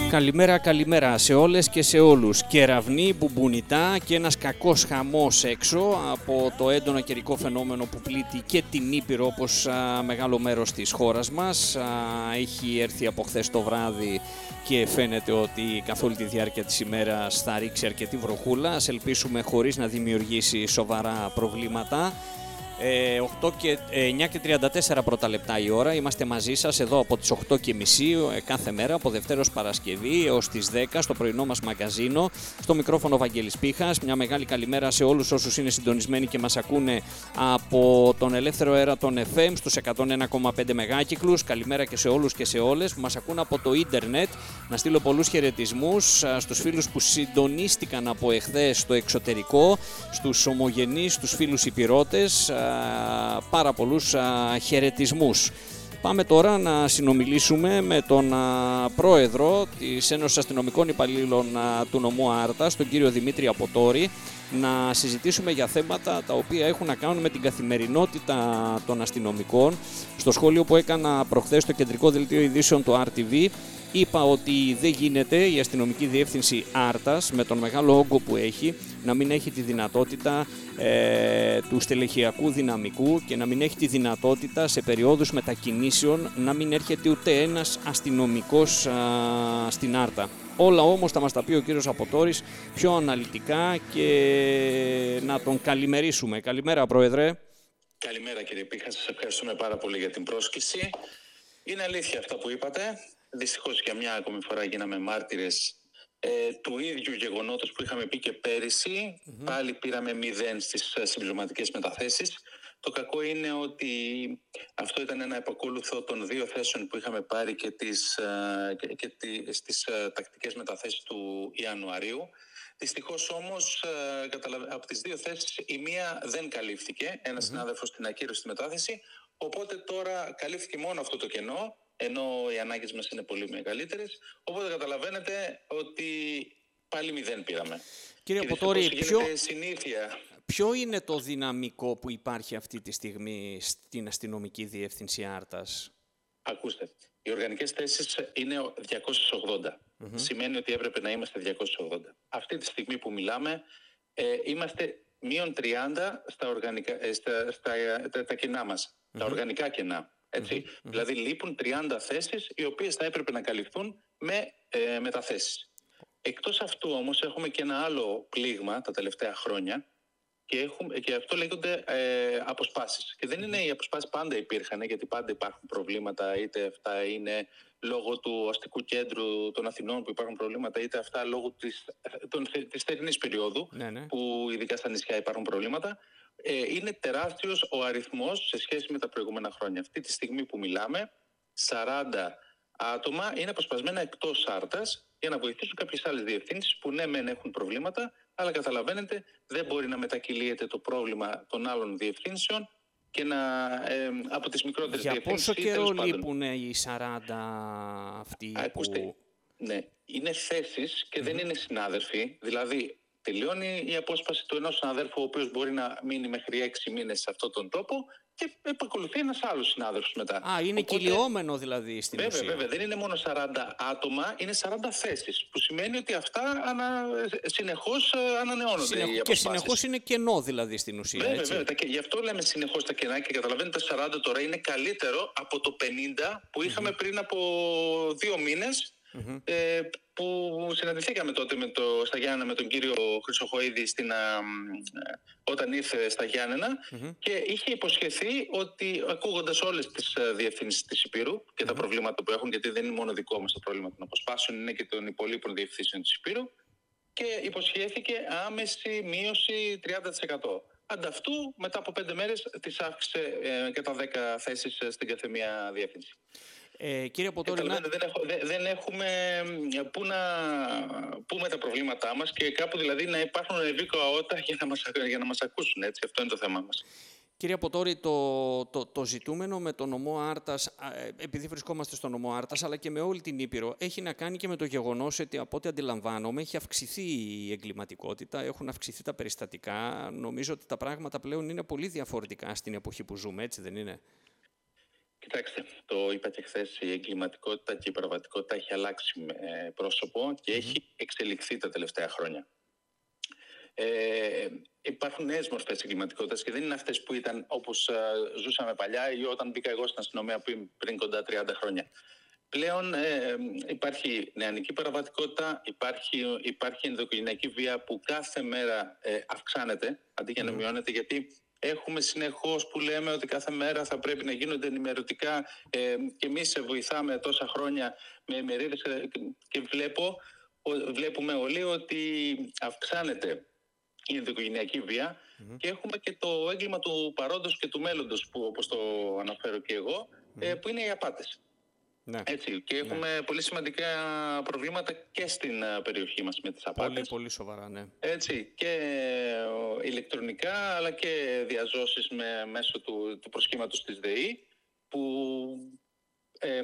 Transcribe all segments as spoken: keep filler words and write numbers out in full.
Καλημέρα, καλημέρα σε όλες και σε όλους. Κεραυνή, μπουμπουνιτά και ένας κακός χαμός έξω από το έντονο καιρικό φαινόμενο που πλήττει και την Ήπειρο, όπως α, μεγάλο μέρος της χώρας μας. Α, έχει έρθει από χθες το βράδυ και φαίνεται ότι καθ' όλη τη διάρκεια της ημέρας θα ρίξει αρκετή βροχούλα. Ας ελπίσουμε χωρίς να δημιουργήσει σοβαρά προβλήματα. Ε, οκτώ και, ε, εννιά και τριάντα τέσσερα πρώτα λεπτά η ώρα. Είμαστε μαζί σας εδώ από τις οκτώ και μισή ε, κάθε μέρα, από Δευτέρα ως Παρασκευή έως τις δέκα στο πρωινό μας μαγκαζίνο. Στο μικρόφωνο Βαγγέλης Πίχας. Μια μεγάλη καλημέρα σε όλους όσους είναι συντονισμένοι και μας ακούνε από τον ελεύθερο αέρα των εφ εμ στους εκατόν ένα κόμμα πέντε μεγάκυκλους. Καλημέρα και σε όλους και σε όλες που μας ακούν από το ίντερνετ. Να στείλω πολλούς χαιρετισμούς στους φίλους που συντονίστηκαν από εχθές στο εξωτερικό, στους ομογενείς, στους φίλους υπηρώτες. Πάρα πολλούς χαιρετισμούς. Πάμε τώρα να συνομιλήσουμε με τον πρόεδρο της Ένωσης Αστυνομικών Υπαλλήλων του νομού Άρτας, τον κύριο Δημήτρη Αποτόρη, να συζητήσουμε για θέματα τα οποία έχουν να κάνουν με την καθημερινότητα των αστυνομικών. Στο σχόλιο που έκανα προχθές στο κεντρικό δελτίο ειδήσεων του αρ τι βι, είπα ότι δεν γίνεται η αστυνομική διεύθυνση Άρτας, με τον μεγάλο όγκο που έχει, να μην έχει τη δυνατότητα ε, του στελεχειακού δυναμικού και να μην έχει τη δυνατότητα σε περιόδους μετακινήσεων να μην έρχεται ούτε ένας αστυνομικός α, στην Άρτα. Όλα όμως θα μας τα πει ο κύριος Αποτόρης πιο αναλυτικά και να τον καλημερίσουμε. Καλημέρα, Πρόεδρε. Καλημέρα, κύριε Πίχα. Σας ευχαριστούμε πάρα πολύ για την πρόσκληση. Είναι αλήθεια αυτά που είπατε. Δυστυχώς για μια ακόμη φορά γίναμε μάρτυρες ε, του ίδιου γεγονότος που είχαμε πει και πέρυσι. Mm-hmm. Πάλι πήραμε μηδέν στις συμπληρωματικές μεταθέσεις. Το κακό είναι ότι αυτό ήταν ένα επακόλουθο των δύο θέσεων που είχαμε πάρει και, τις, και, και τις, στις τακτικές μεταθέσεις του Ιανουαρίου. Δυστυχώς όμως από τις δύο θέσεις η μία δεν καλύφθηκε. Ένας mm-hmm. συνάδελφος την ακύρωσε τη μετάθεση. Οπότε τώρα καλύφθηκε μόνο αυτό το κενό, ενώ οι ανάγκες μας είναι πολύ μεγαλύτερες. Οπότε καταλαβαίνετε ότι πάλι μηδέν πήραμε. Κύριε Αποτόρη, ποιο... συνήθεια. Ποιο είναι το δυναμικό που υπάρχει αυτή τη στιγμή στην αστυνομική διεύθυνση Άρτας? Ακούστε, οι οργανικές θέσεις είναι διακόσιες ογδόντα. Mm-hmm. Σημαίνει ότι έπρεπε να είμαστε διακόσιες ογδόντα. Αυτή τη στιγμή που μιλάμε ε, είμαστε μείον τριάντα στα οργανικά, ε, στα, στα, τα, τα κενά μας, mm-hmm. τα οργανικά κενά. Έτσι. Mm-hmm. Δηλαδή λείπουν τριάντα θέσεις οι οποίες θα έπρεπε να καλυφθούν με ε, μεταθέσεις. Εκτός αυτού όμως έχουμε και ένα άλλο πλήγμα τα τελευταία χρόνια και, έχουμε, και αυτό λέγονται ε, αποσπάσεις. Και δεν είναι οι αποσπάσεις πάντα υπήρχαν, γιατί πάντα υπάρχουν προβλήματα, είτε αυτά είναι λόγω του αστικού κέντρου των Αθηνών που υπάρχουν προβλήματα, είτε αυτά λόγω της, των, της θερινής περίοδου, ναι, ναι. που ειδικά στα νησιά υπάρχουν προβλήματα. Ε, είναι τεράστιος ο αριθμός σε σχέση με τα προηγούμενα χρόνια. Αυτή τη στιγμή που μιλάμε, σαράντα άτομα είναι αποσπασμένα εκτός Άρτας για να βοηθήσουν κάποιες άλλες διευθύνσεις που ναι μεν έχουν προβλήματα, αλλά καταλαβαίνετε δεν μπορεί να μετακυλίεται το πρόβλημα των άλλων διευθύνσεων και να, ε, από τις μικρότερες για διευθύνσεις. Για πόσο καιρό λείπουν οι σαράντα αυτοί? Ακούστε, που... ναι, είναι θέσεις και mm-hmm. δεν είναι συνάδελφοι, δηλαδή τελειώνει η απόσπαση του ενός συναδέλφου, ο οποίος μπορεί να μείνει μέχρι έξι μήνες σε αυτόν τον τόπο και επακολουθεί ένας άλλος συνάδελφος μετά. Α, είναι Οπότε, κυλιόμενο δηλαδή στην βέβαια, ουσία. Βέβαια, δεν είναι μόνο σαράντα άτομα, είναι σαράντα θέσεις, που σημαίνει ότι αυτά ανα, συνεχώς ανανεώνονται. Συνεχ... οι και συνεχώς είναι κενό δηλαδή στην ουσία. Βέβαια, έτσι. βέβαια. Και γι' αυτό λέμε συνεχώς τα κενά και καταλαβαίνετε σαράντα τώρα είναι καλύτερο από το πενήντα που είχαμε mm-hmm. πριν από δύο μήνες. Mm-hmm. Ε, που συναντηθήκαμε τότε με το, στα Γιάννενα με τον κύριο Χρυσοχοΐδη στην, α, όταν ήρθε στα Γιάννενα mm-hmm. και είχε υποσχεθεί ότι ακούγοντας όλες τις διευθύνσεις της Ηπείρου και mm-hmm. τα προβλήματα που έχουν, γιατί δεν είναι μόνο δικό μας το πρόβλημα των αποσπάσεων, είναι και των υπολείπων διευθύνσεων της Ηπείρου, και υποσχέθηκε άμεση μείωση τριάντα τοις εκατό. Ανταυτού, μετά από πέντε μέρες, τις αύξησε ε, κατά δέκα θέσεις στην καθεμία διεύθυνση. Ε, κύριε Αποτόρη, να... δεν, έχω, δεν, δεν έχουμε πού να πούμε τα προβλήματά μας και κάπου δηλαδή να υπάρχουν ευήκοα αότα για να μας, για να μας ακούσουν. Έτσι. Αυτό είναι το θέμα μας. Κύριε Αποτόρη, το, το, το ζητούμενο με τον νομό Άρτας, επειδή βρισκόμαστε στον νομό Άρτας, αλλά και με όλη την Ήπειρο, έχει να κάνει και με το γεγονός ότι από ό,τι αντιλαμβάνομαι έχει αυξηθεί η εγκληματικότητα, έχουν αυξηθεί τα περιστατικά. Νομίζω ότι τα πράγματα πλέον είναι πολύ διαφορετικά στην εποχή που ζούμε, έτσι δεν είναι? Κοιτάξτε, το είπα και χθες, η εγκληματικότητα και η παραβατικότητα έχει αλλάξει με πρόσωπο και mm-hmm. έχει εξελιχθεί τα τελευταία χρόνια. Ε, υπάρχουν νέες μορφές εγκληματικότητας και δεν είναι αυτές που ήταν όπως α, ζούσαμε παλιά ή όταν μπήκα εγώ στην αστυνομία πριν, πριν κοντά τριάντα χρόνια. Πλέον ε, υπάρχει νεανική παραβατικότητα, υπάρχει, υπάρχει ενδοοικογενειακή βία που κάθε μέρα ε, αυξάνεται αντί για να μειώνεται, γιατί έχουμε συνεχώς που λέμε ότι κάθε μέρα θα πρέπει να γίνονται ενημερωτικά ε, και εμείς σε βοηθάμε τόσα χρόνια με ημερίδες και βλέπω, βλέπουμε όλοι ότι αυξάνεται η ενδοοικογενειακή βία mm-hmm. και έχουμε και το έγκλημα του παρόντος και του μέλλοντος που, όπως το αναφέρω και εγώ, mm-hmm. ε, που είναι οι απάτες. Ναι. Έτσι, και έχουμε ναι. πολύ σημαντικά προβλήματα και στην περιοχή μας με τις απάτες. Πολύ, πολύ σοβαρά, ναι. Έτσι, και ηλεκτρονικά αλλά και διαζώσεις με, μέσω του, του προσχήματος της ΔΕΗ που ε,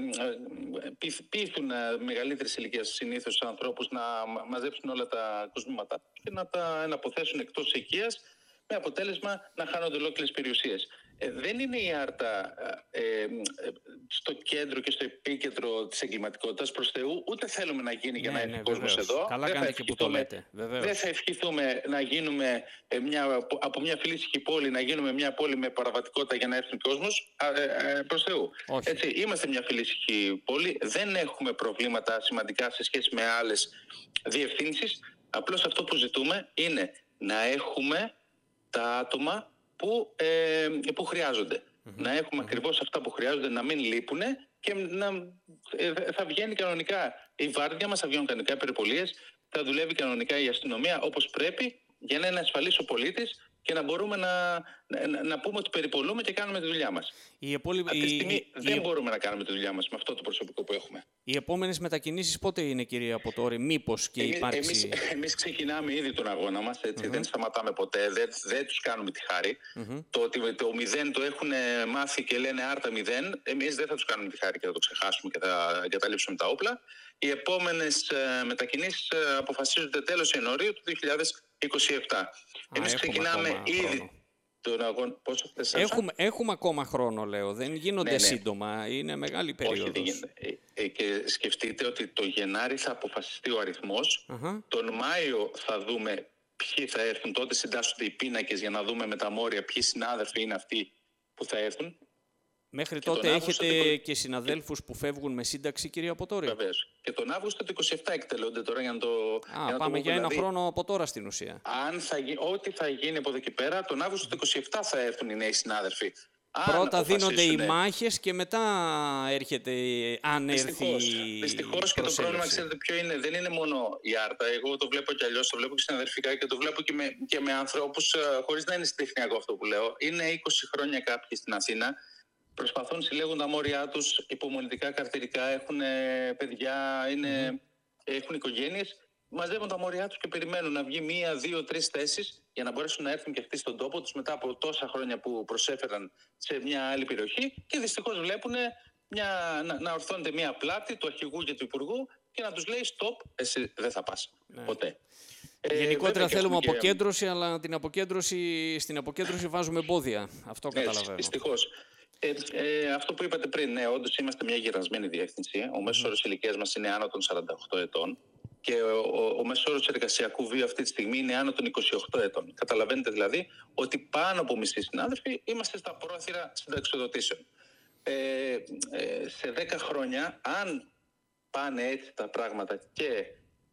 πείθουν μεγαλύτερης ηλικίας συνήθως ανθρώπους να μαζέψουν όλα τα κοσμήματά και να τα εναποθέσουν εκτός οικίας, με αποτέλεσμα να χάνονται ολόκληρες περιουσίες. Ε, δεν είναι η Άρτα ε, ε, στο κέντρο και στο επίκεντρο της εγκληματικότητας, προς Θεού, ούτε θέλουμε να γίνει για ναι, να έρθει ναι, κόσμος εδώ. Καλά κάνετε και που το λέτε. Δεν θα ευχηθούμε να γίνουμε μια, από μια φιλήσυχη πόλη να γίνουμε μια πόλη με παραβατικότητα για να έρθει κόσμος, ε, ε, προς Θεού. Έτσι, είμαστε μια φιλήσυχη πόλη, δεν έχουμε προβλήματα σημαντικά σε σχέση με άλλες διευθύνσεις. Απλώς αυτό που ζητούμε είναι να έχουμε τα άτομα που, ε, που χρειάζονται. Mm-hmm. Να έχουμε mm-hmm. ακριβώς αυτά που χρειάζονται, να μην λείπουν και να, ε, θα βγαίνει κανονικά η βάρδια μας, θα βγαίνουν κανονικά οι περιπολίες, θα δουλεύει κανονικά η αστυνομία όπως πρέπει για να είναι ασφαλής ο πολίτης και να μπορούμε να, να, να πούμε ότι περιπολούμε και κάνουμε τη δουλειά μας. Η επόλυ... Αυτή τη στιγμή η... δεν η... μπορούμε να κάνουμε τη δουλειά μας με αυτό το προσωπικό που έχουμε. Οι επόμενες μετακινήσεις πότε είναι, κυρία Ποτόρη, μήπως και εμείς, υπάρξει... Εμείς, εμείς ξεκινάμε ήδη τον αγώνα μας, έτσι, mm-hmm. δεν σταματάμε ποτέ, δεν, δεν τους κάνουμε τη χάρη. Mm-hmm. Το ότι το μηδέν το έχουν μάθει και λένε Άρτα μηδέν, εμείς δεν θα τους κάνουμε τη χάρη και θα το ξεχάσουμε και θα εγκαταλείψουμε τα όπλα. Οι επόμενες ε, μετακινήσεις ε, αποφασίζονται τέλος Ιανουαρίου του δύο χιλιάδες είκοσι επτά. Εμείς ξεκινάμε ήδη τον αγώνα. Πόσο χθες έχουμε, έχουμε ακόμα χρόνο, λέω. Δεν γίνονται ναι, ναι. σύντομα. Είναι μεγάλη περίοδος. Όχι, ε, ε, και σκεφτείτε ότι το Γενάρη θα αποφασιστεί ο αριθμός. Uh-huh. Τον Μάιο θα δούμε ποιοι θα έρθουν. Τότε συντάσσονται οι πίνακες για να δούμε με τα μόρια ποιοι συνάδελφοι είναι αυτοί που θα έρθουν. Μέχρι και τότε έχετε Αύγουστο... και συναδέλφους που φεύγουν με σύνταξη, κυρία Ποτόρη. Βεβαίως. Και τον Αύγουστο του είκοσι επτά εκτελούνται τώρα για να το. Α, για να πάμε το για ένα δηλαδή, χρόνο από τώρα στην ουσία. Αν θα γι... Ό,τι θα γίνει από εδώ και πέρα, τον Αύγουστο του είκοσι επτά θα έρθουν οι νέοι συνάδελφοι. Πρώτα δίνονται οι μάχες και μετά έρχεται, αν έρθει. Δυστυχώς και το πρόβλημα, ξέρετε ποιο είναι, δεν είναι μόνο η Άρτα. Εγώ το βλέπω κι αλλιώς, το βλέπω και συναδελφικά και το βλέπω και με, και με ανθρώπους, χωρίς να είναι συντεχνιακό αυτό που λέω. Είναι είκοσι χρόνια κάποιοι στην Αθήνα. Προσπαθούν, συλλέγουν τα μόρια τους υπομονητικά, καρτηρικά, έχουν παιδιά, είναι, mm-hmm. έχουν οικογένειες. Μαζεύουν τα μόρια τους και περιμένουν να βγει μία, δύο, τρεις θέσεις για να μπορέσουν να έρθουν και αυτοί στον τόπο τους μετά από τόσα χρόνια που προσέφεραν σε μια άλλη περιοχή. Και δυστυχώς βλέπουν μια, να, να ορθώνεται μια πλάτη του αρχηγού και του υπουργού και να τους λέει stop, εσύ δεν θα πας ναι. ποτέ. Γενικότερα ε, θέλουμε και... αποκέντρωση, αλλά την αποκέντρωση, στην αποκέντρωση βάζουμε εμπόδια. Αυτό καταλαβαίνω. Δυστυχώς. Ε, ε, αυτό που είπατε πριν, ναι, όντως είμαστε μια γερασμένη διεύθυνση. Ο μέσος όρος ηλικίας μας είναι άνω των σαράντα οκτώ ετών και ο, ο, ο μέσος όρος εργασιακού βίου αυτή τη στιγμή είναι άνω των είκοσι οκτώ ετών. Καταλαβαίνετε δηλαδή ότι πάνω από μισοί συνάδελφοι είμαστε στα πρόθυρα συνταξιοδοτήσεων. Ε, ε, σε δέκα χρόνια, αν πάνε έτσι τα πράγματα και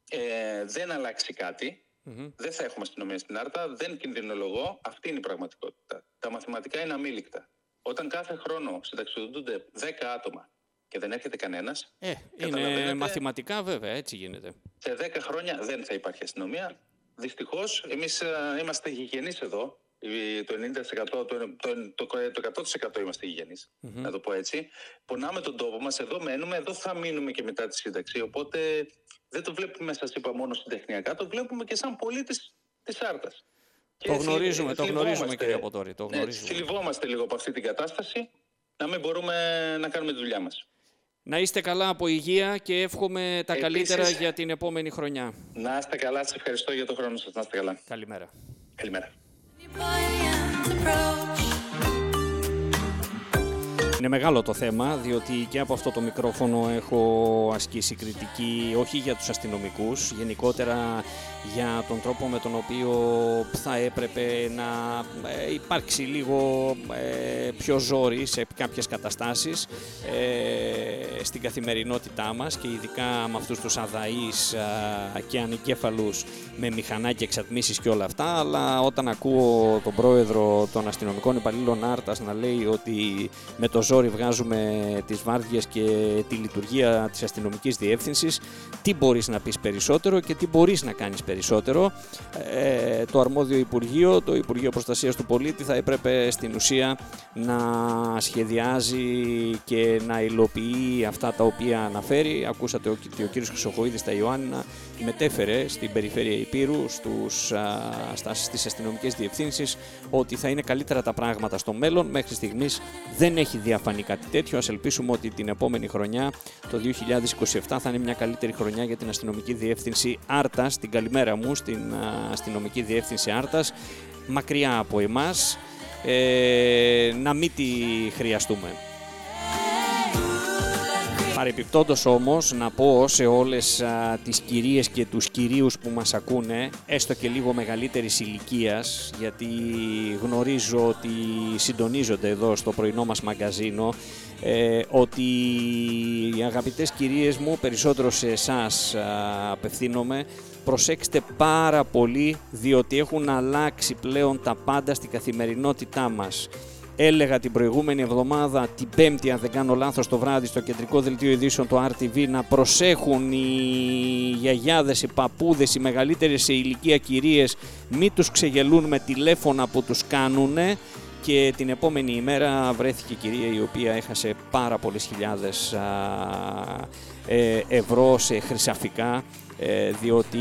ε, δεν αλλάξει κάτι, mm-hmm. δεν θα έχουμε αστυνομία στην Άρτα, δεν κινδυνολογώ, αυτή είναι η πραγματικότητα. Τα μαθηματικά είναι αμήλικτα. Όταν κάθε χρόνο συνταξιοδοτούνται δέκα άτομα και δεν έρχεται κανένας. Ε, είναι μαθηματικά βέβαια, έτσι γίνεται. Σε δέκα χρόνια δεν θα υπάρχει αστυνομία. Δυστυχώς, εμείς είμαστε γηγενείς εδώ. Το ενενήντα τοις εκατό, το, το, το, το εκατό τοις εκατό είμαστε γηγενείς, mm-hmm. να το πω έτσι. Πονάμε τον τόπο μας, εδώ μένουμε, εδώ θα μείνουμε και μετά τη σύνταξη. Οπότε δεν το βλέπουμε, σας είπα, μόνο συντεχνιακά, το βλέπουμε και σαν πολίτες της Άρτας. Το γνωρίζουμε, το γνωρίζουμε κύριε Ποτόρη. Το γνωρίζουμε. Ναι, θλιβόμαστε λίγο από αυτή την κατάσταση, να μην μπορούμε να κάνουμε τη δουλειά μας. Να είστε καλά από υγεία και εύχομαι τα Επίσης, καλύτερα για την επόμενη χρονιά. Να είστε καλά, σας ευχαριστώ για τον χρόνο σας. Να είστε καλά. Καλημέρα. Καλημέρα. Είναι μεγάλο το θέμα, διότι και από αυτό το μικρόφωνο έχω ασκήσει κριτική, όχι για τους αστυνομικούς, γενικότερα για τον τρόπο με τον οποίο θα έπρεπε να υπάρξει λίγο πιο ζόρι σε κάποιες καταστάσεις στην καθημερινότητά μας και ειδικά με αυτούς τους αδαείς και ανικέφαλους με μηχανάκια εξατμίσεις και όλα αυτά, αλλά όταν ακούω τον πρόεδρο των αστυνομικών υπαλλήλων Άρτας να λέει ότι με το ζόρι βγάζουμε τις βάρδιες και τη λειτουργία της αστυνομικής διεύθυνσης, τι μπορείς να πεις περισσότερο και τι μπορείς να κάνεις περισσότερο. Ε, το αρμόδιο Υπουργείο, το Υπουργείο Προστασίας του Πολίτη, θα έπρεπε στην ουσία να σχεδιάζει και να υλοποιεί αυτά τα οποία αναφέρει. Ακούσατε ότι ο κύριος Χρυσοχοΐδης στα Ιωάννινα μετέφερε στην περιφέρεια Υπήρου στους, α, στα, στις αστυνομικές διευθύνσεις ότι θα είναι καλύτερα τα πράγματα στο μέλλον. Μέχρι στιγμής δεν έχει διαφανεί κάτι τέτοιο. Ας ελπίσουμε ότι την επόμενη χρονιά, το δύο χιλιάδες είκοσι επτά, θα είναι μια καλύτερη χρονιά για την αστυνομική διεύθυνση Άρτας. Την καλημέρα μου στην α, αστυνομική διεύθυνση Άρτας, μακριά από εμάς, ε, να μην τη χρειαστούμε. Παρεπιπτόντως όμως να πω σε όλες α, τις κυρίες και τους κυρίους που μας ακούνε, έστω και λίγο μεγαλύτερης ηλικίας, γιατί γνωρίζω ότι συντονίζονται εδώ στο πρωινό μας μαγκαζίνο, ε, ότι οι αγαπητές κυρίες μου, περισσότερο σε εσάς α, απευθύνομαι, προσέξτε πάρα πολύ, διότι έχουν αλλάξει πλέον τα πάντα στην καθημερινότητά μας. Έλεγα την προηγούμενη εβδομάδα, την Πέμπτη, αν δεν κάνω λάθος, το βράδυ στο κεντρικό δελτίο ειδήσεων του αρ τι βι, να προσέχουν οι γιαγιάδες, οι παππούδες, οι μεγαλύτερες σε ηλικία κυρίες, μην τους ξεγελούν με τηλέφωνα που τους κάνουνε. Και την επόμενη ημέρα βρέθηκε κυρία η οποία έχασε πάρα πολλές χιλιάδες α, ε, ευρώ σε χρυσαφικά, ε, διότι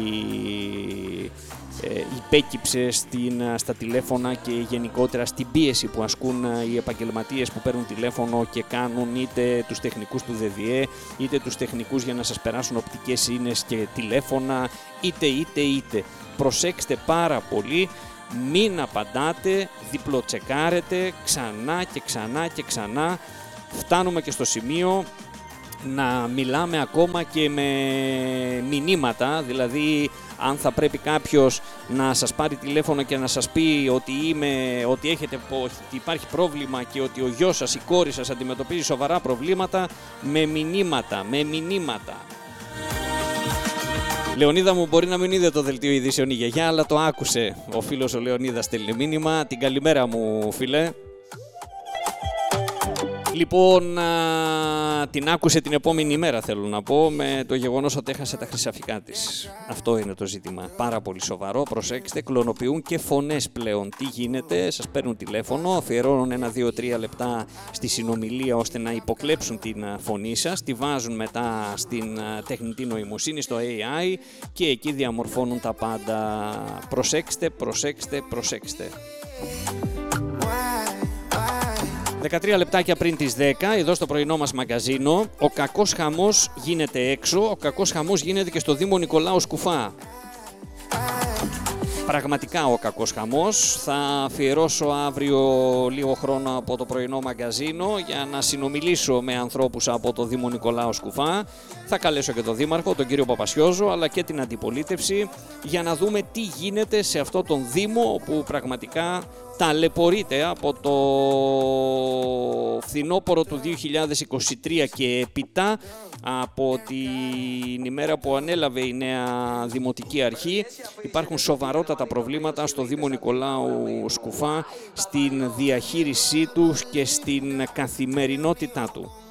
ε, υπέκυψε στην, στα τηλέφωνα και γενικότερα στην πίεση που ασκούν οι επαγγελματίες που παίρνουν τηλέφωνο και κάνουν είτε τους τεχνικούς του ΔΔΕ, είτε τους τεχνικούς για να σας περάσουν οπτικές ίνες και τηλέφωνα, είτε είτε είτε. Προσέξτε πάρα πολύ. Μην απαντάτε, διπλοτσεκάρετε ξανά και ξανά και ξανά. Φτάνουμε και στο σημείο να μιλάμε ακόμα και με μηνύματα, δηλαδή αν θα πρέπει κάποιος να σας πάρει τηλέφωνο και να σας πει ότι, είμαι, ότι, έχετε, ότι υπάρχει πρόβλημα και ότι ο γιος σας, η κόρη σας αντιμετωπίζει σοβαρά προβλήματα, με μηνύματα, με μηνύματα. Λεωνίδα μου, μπορεί να μην είδε το δελτίο ειδήσεων η γιαγιά, αλλά το άκουσε. Ο φίλος ο Λεωνίδας στέλνει μήνυμα. Την καλημέρα μου, φίλε. Λοιπόν, α, την άκουσε την επόμενη μέρα, θέλω να πω, με το γεγονός ότι έχασε τα χρυσαφικά της. Αυτό είναι το ζήτημα. Πάρα πολύ σοβαρό. Προσέξτε, κλωνοποιούν και φωνές πλέον. Τι γίνεται, σας παίρνουν τηλέφωνο, αφιερώνουν ένα, δύο, τρία λεπτά στη συνομιλία ώστε να υποκλέψουν την φωνή σας, τη βάζουν μετά στην τεχνητή νοημοσύνη, στο έι άι και εκεί διαμορφώνουν τα πάντα. Προσέξτε, προσέξτε, προσέξτε. δεκατρία λεπτάκια πριν τις δέκα, εδώ στο πρωινό μας μαγκαζίνο, ο κακός χαμός γίνεται έξω, ο κακός χαμός γίνεται και στο Δήμο Νικολάου Σκουφά. Πραγματικά ο κακός χαμός. Θα αφιερώσω αύριο λίγο χρόνο από το πρωινό μαγκαζίνο για να συνομιλήσω με ανθρώπους από το Δήμο Νικολάου Σκουφά. Θα καλέσω και τον Δήμαρχο, τον κύριο Παπασιόζο, αλλά και την αντιπολίτευση για να δούμε τι γίνεται σε αυτό τον Δήμο που πραγματικά ταλαιπωρείται από το φθινόπωρο του δύο χιλιάδες είκοσι τρία και έπειτα, από την ημέρα που ανέλαβε η νέα Δημοτική Αρχή. Υπάρχουν σοβαρότατα προβλήματα στο Δήμο Νικολάου Σκουφά στην διαχείρισή τους και στην καθημερινότητά του.